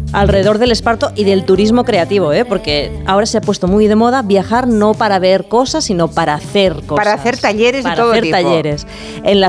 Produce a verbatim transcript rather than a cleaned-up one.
alrededor del esparto y del turismo creativo, ¿eh? Porque ahora se ha puesto muy de moda viajar no para ver cosas, sino para hacer cosas. Para hacer talleres para de todo hacer tipo. talleres. En la